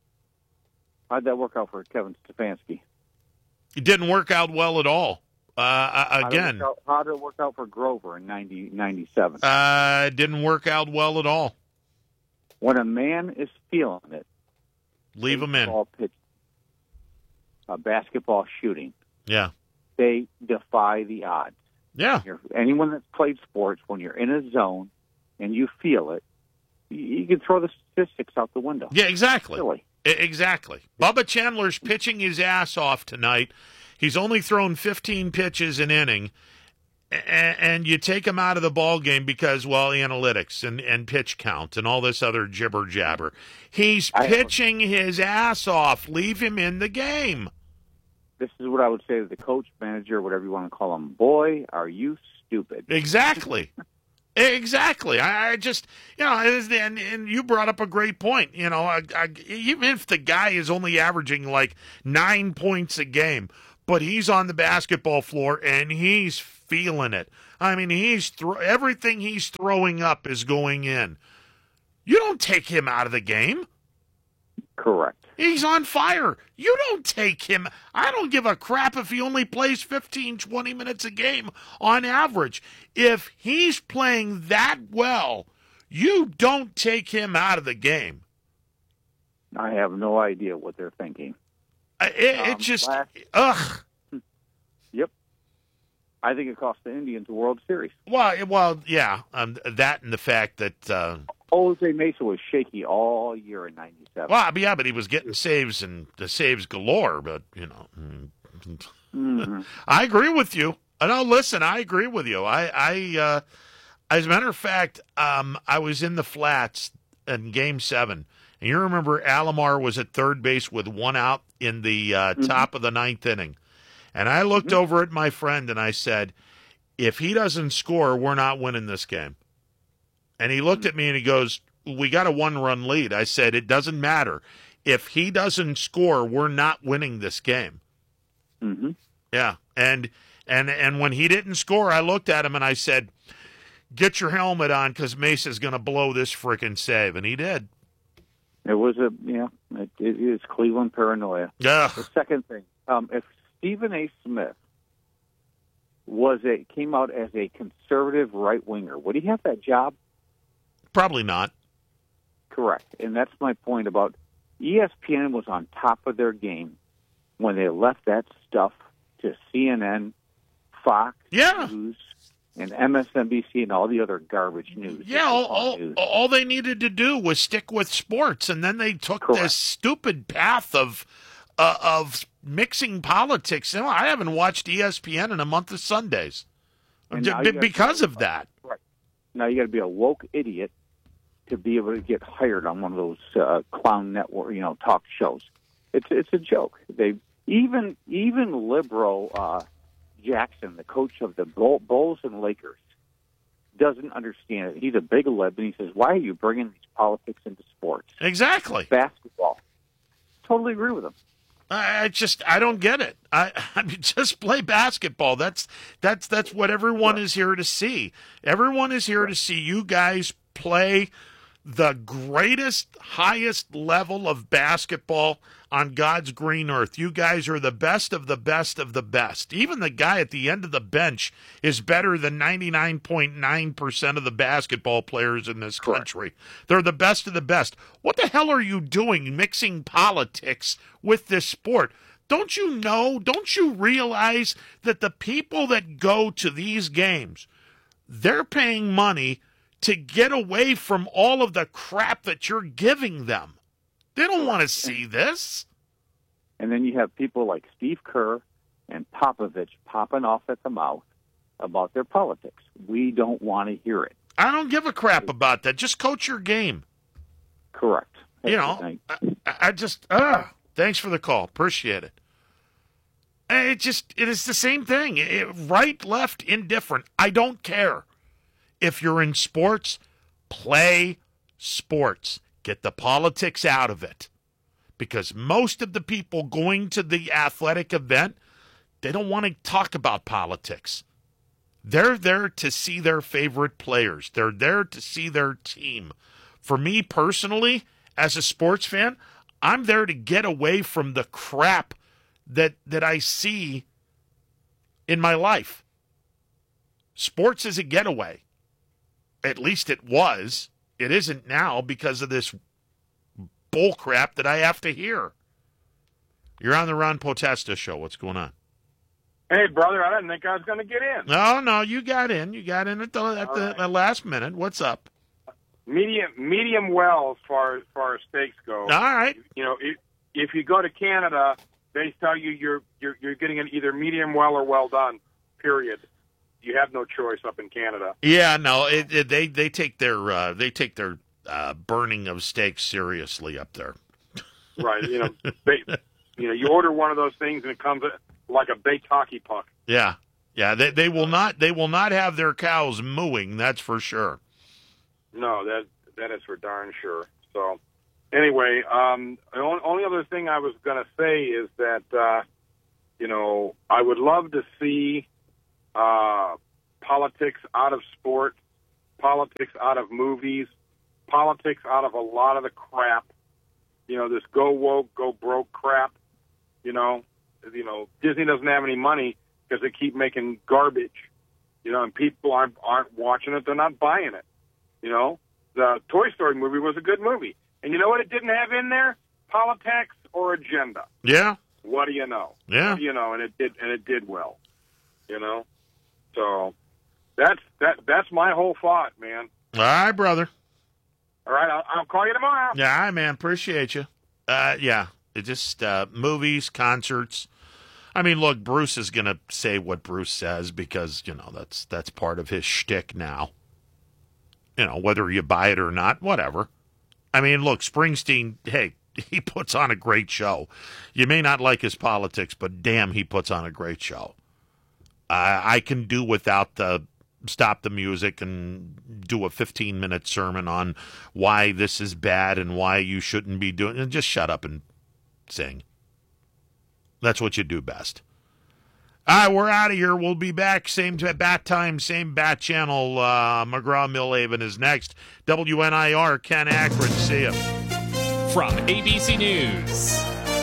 How'd that work out for Kevin Stefanski? It didn't work out well at all. Uh, again, how did it work out for Grover in ninety, ninety-seven? Uh, it didn't work out well at all. When a man is feeling it, leave him in. Pitch, uh, basketball shooting. Yeah. They defy the odds. Yeah. You're, anyone that's played sports, when you're in a zone and you feel it, you, you can throw the statistics out the window. Yeah, exactly. Really. I- exactly. Bubba Chandler's pitching his ass off tonight. He's only thrown fifteen pitches an inning, and you take him out of the ball game because, well, analytics and, and pitch count and all this other jibber jabber. He's pitching his ass off. Leave him in the game. this is what I would say to the coach, manager, whatever you want to call him. Boy, are you stupid. Exactly. Exactly. I, I just, you know, and, and you brought up a great point. You know, I, I, even if the guy is only averaging like nine points a game, but he's on the basketball floor and he's feeling it. I mean, he's thro- everything he's throwing up is going in. You don't take him out of the game. Correct. He's on fire. You don't take him. I don't give a crap if he only plays fifteen, twenty minutes a game on average. If he's playing that well, you don't take him out of the game. I have no idea what they're thinking. It, it Um, just, last- ugh. Yep. I think it cost the Indians the World Series. Well, it- well, yeah, um, that and the fact that, uh, Jose Mesa was shaky all year in ninety-seven. well, yeah, but he was getting saves and the saves galore. But you know, mm, Mhm. I agree with you. I know. Listen, I agree with you. I, I, uh, as a matter of fact, um, I was in the flats in Game Seven, and you remember Alomar was at third base with one out in the uh, Mm-hmm. top of the ninth inning, and I looked over at my friend and I said, "If he doesn't score, we're not winning this game." And he looked at me and he goes, "We got a one-run lead." I said, "It doesn't matter. If he doesn't score, we're not winning this game." Mm-hmm. Yeah, and and and when he didn't score, I looked at him and I said, "Get your helmet on because Mesa's going to blow this frickin' save," and he did. It was a, yeah, it, it is Cleveland paranoia. Ugh. The second thing, um, if Stephen A. Smith was a came out as a conservative right winger, would he have that job? Probably not. Correct. And that's my point about E S P N was on top of their game when they left that stuff to C N N, Fox Yeah. News, and M S N B C and all the other garbage news. Yeah, all, all, all they needed to do was stick with sports, and then they took this stupid path of uh, of mixing politics. You know, I haven't watched E S P N in a month of Sundays And J- now b- you gotta because be- of that. Right. Now you got to be a woke idiot to be able to get hired on one of those uh, clown network, you know, talk shows. It's it's a joke. They even even liberal uh, Jackson, the coach of the Bull, Bulls and Lakers, doesn't understand it. He's a big lib, and he says, "Why are you bringing these politics into sports?" Exactly. Basketball. Totally agree with him. I I just I don't get it. I, I mean, just play basketball. That's that's that's what everyone is here to see. Everyone is here to see you guys play the greatest, highest level of basketball on God's green earth. You guys are the best of the best of the best. Even the guy at the end of the bench is better than ninety-nine point nine percent of the basketball players in this country. They're the best of the best. What the hell are you doing mixing politics with this sport? Don't you know, don't you realize that the people that go to these games, they're paying money to get away from all of the crap that you're giving them? They don't want to see this. And then you have people like Steve Kerr and Popovich popping off at the mouth about their politics. We don't want to hear it. I don't give a crap about that. Just coach your game. Correct. You know, I, I just, ah, thanks for the call. Appreciate it. It just, it is the same thing. It, right, left, indifferent. I don't care. If you're in sports, play sports. Get the politics out of it. Because most of the people going to the athletic event, they don't want to talk about politics. They're there to see their favorite players. They're there to see their team. For me personally, as a sports fan, I'm there to get away from the crap that that I see in my life. Sports is a getaway. At least it was. It isn't now because of this bull crap that I have to hear. You're on the Ron Potesta show. What's going on? Hey, brother, I didn't think I was going to get in. No, no, you got in. You got in at the at the, right. the last minute. What's up? Medium, medium well as far as far as steaks go. All right. You know, if, if you go to Canada, they tell you you're you're you're getting it either medium well or well done. Period. You have no choice up in Canada. Yeah, no, it, it, they they take their uh, they take their uh, burning of steaks seriously up there. Right. You know, they You know, you order one of those things and it comes like a baked hockey puck. Yeah, yeah. They they will not they will not have their cows mooing. That's for sure. No, that that is for darn sure. So, anyway, um, the only, only other thing I was going to say is that uh, you know, I would love to see uh, politics out of sport, politics out of movies, politics out of a lot of the crap. You know, this go woke, go broke crap. You know, you know, Disney doesn't have any money because they keep making garbage. You know, and people aren't aren't watching it; they're not buying it. You know, the Toy Story movie was a good movie, and you know what it didn't have in there? Politics or agenda. Yeah. What do you know? Yeah. What do you know, and it did, and it did well. You know, so that's that. That's my whole thought, man. All right, brother. All right, I'll, I'll call you tomorrow. Yeah, all right, man. Appreciate you. Uh, yeah, it just uh, movies, concerts. I mean, look, Bruce is gonna say what Bruce says because you know that's that's part of his shtick now. You know, whether you buy it or not, whatever. I mean, look, Springsteen. Hey, he puts on a great show. You may not like his politics, but damn, he puts on a great show. Uh, I can do without the. Stop the music and do a fifteen minute sermon on why this is bad and why you shouldn't be doing it. Just shut up and sing. That's what you do best. All right, we're out of here. We'll be back. Same bat time, same bat channel. Uh, McGraw Millhaven is next. W N I R, Ken Akron. See ya. From A B C News,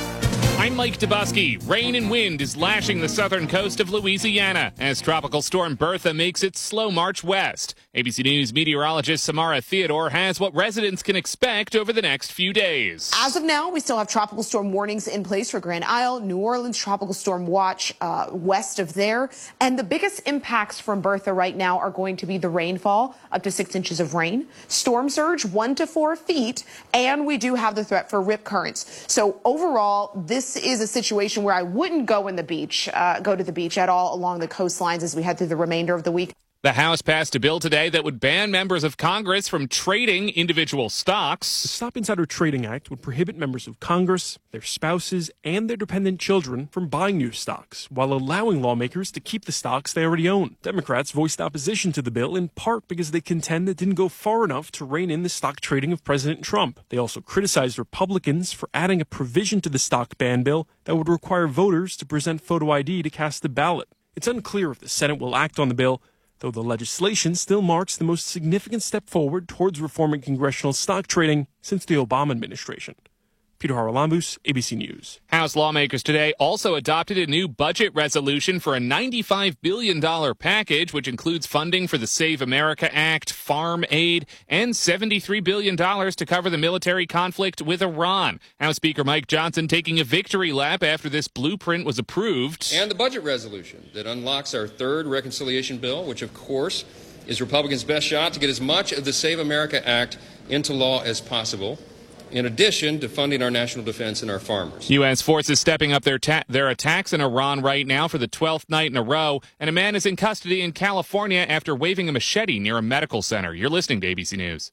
I'm Mike Dubusky. Rain and wind is lashing the southern coast of Louisiana as Tropical Storm Bertha makes its slow march west. A B C News meteorologist Samara Theodore has what residents can expect over the next few days. As of now, we still have tropical storm warnings in place for Grand Isle, New Orleans, tropical storm watch uh, west of there. And the biggest impacts from Bertha right now are going to be the rainfall, up to six inches of rain, storm surge, one to four feet, and we do have the threat for rip currents. So overall, this is a situation where I wouldn't go in the beach, uh, go to the beach at all along the coastlines as we head through the remainder of the week. The House passed a bill today that would ban members of Congress from trading individual stocks. The Stop Insider Trading Act would prohibit members of Congress, their spouses, and their dependent children from buying new stocks, while allowing lawmakers to keep the stocks they already own. Democrats voiced opposition to the bill in part because they contend it didn't go far enough to rein in the stock trading of President Trump. They also criticized Republicans for adding a provision to the stock ban bill that would require voters to present photo I D to cast a ballot. It's unclear if the Senate will act on the bill, though the legislation still marks the most significant step forward towards reforming congressional stock trading since the Obama administration. Peter Haralambous, A B C News. House lawmakers today also adopted a new budget resolution for a ninety-five billion dollars package, which includes funding for the Save America Act, farm aid, and seventy-three billion dollars to cover the military conflict with Iran. House Speaker Mike Johnson taking a victory lap after this blueprint was approved. And the budget resolution that unlocks our third reconciliation bill, which, of course, is Republicans' best shot to get as much of the Save America Act into law as possible, in addition to funding our national defense and our farmers. U S forces stepping up their ta- their attacks in Iran right now for the twelfth night in a row, and a man is in custody in California after waving a machete near a medical center. You're listening to A B C News.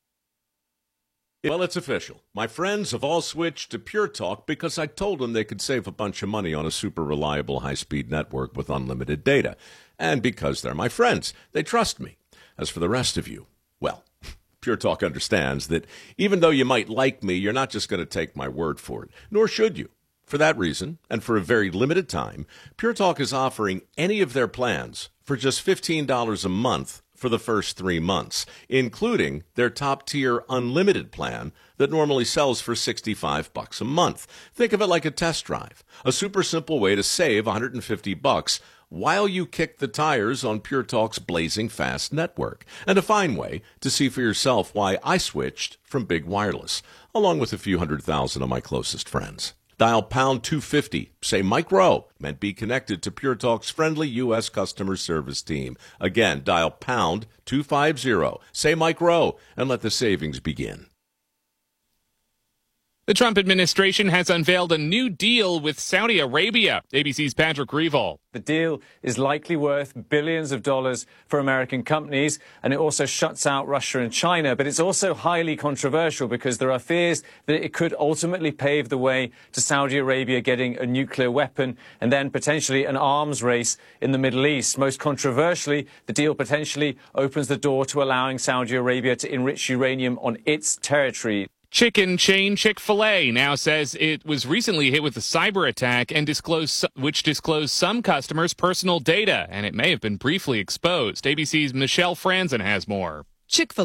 Well, it's official. My friends have all switched to Pure Talk because I told them they could save a bunch of money on a super reliable high-speed network with unlimited data. And because they're my friends, they trust me. As for the rest of you, well, Pure Talk understands that even though you might like me, you're not just going to take my word for it, nor should you. For that reason, and for a very limited time, Pure Talk is offering any of their plans for just fifteen dollars a month for the first three months, including their top-tier unlimited plan that normally sells for sixty-five bucks a month. Think of it like a test drive, a super simple way to save one hundred fifty bucks while you kick the tires on Pure Talk's blazing fast network, and a fine way to see for yourself why I switched from Big Wireless, along with a few hundred thousand of my closest friends. Dial pound two fifty, say Mike Rowe, and be connected to Pure Talk's friendly U S customer service team. Again, dial pound two fifty, say Mike Rowe, and let the savings begin. The Trump administration has unveiled a new deal with Saudi Arabia. A B C's Patrick Reevol. The deal is likely worth billions of dollars for American companies, and it also shuts out Russia and China. But it's also highly controversial because there are fears that it could ultimately pave the way to Saudi Arabia getting a nuclear weapon and then potentially an arms race in the Middle East. Most controversially, the deal potentially opens the door to allowing Saudi Arabia to enrich uranium on its territory. Chicken chain Chick-fil-A now says it was recently hit with a cyber attack and disclosed, which disclosed some customers' personal data, and it may have been briefly exposed. A B C's Michelle Franzen has more. Chick-fil-A